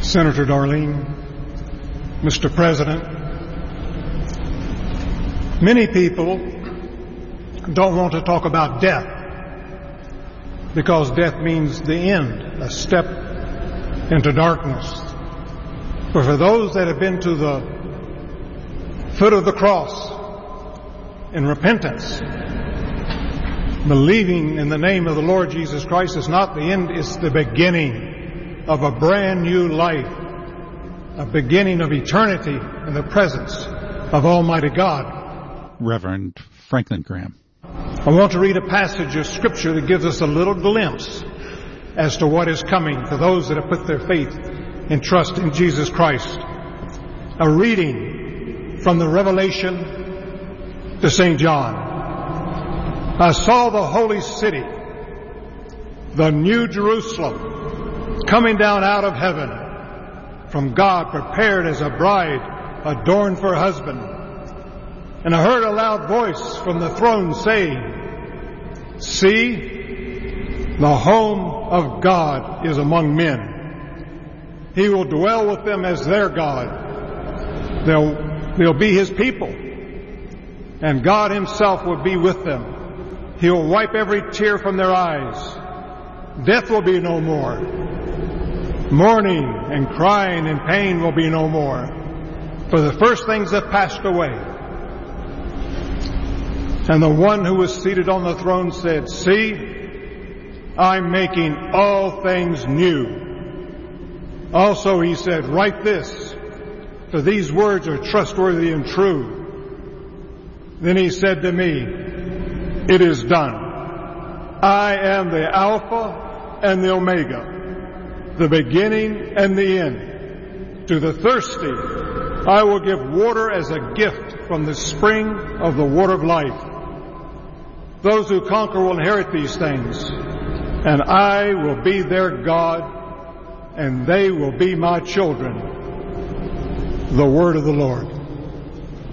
Senator Darlene, Mr. President, many people don't want to talk about death because death means the end, a step into darkness. But for those that have been to the foot of the cross in repentance, believing in the name of the Lord Jesus Christ, is not the end, it's the beginning of a brand new life, a beginning of eternity in the presence of Almighty God. Reverend Franklin Graham. I want to read a passage of Scripture that gives us a little glimpse as to what is coming for those that have put their faith and trust in Jesus Christ. A reading from the Revelation to St. John. I saw the holy city, the new Jerusalem, coming down out of heaven from God, prepared as a bride adorned for her husband. And I heard a loud voice from the throne saying, "See, the home of God is among men. He will dwell with them as their God. They'll be His people, and God Himself will be with them. He will wipe every tear from their eyes. Death will be no more. Mourning and crying and pain will be no more, for the first things have passed away." And the one who was seated on the throne said, "See, I'm making all things new." Also he said, "Write this, for these words are trustworthy and true." Then he said to me, "It is done. I am the Alpha and the Omega, the beginning and the end. To the thirsty I will give water as a gift from the spring of the water of life. Those who conquer will inherit these things, and I will be their God, and they will be my children." The word of the Lord.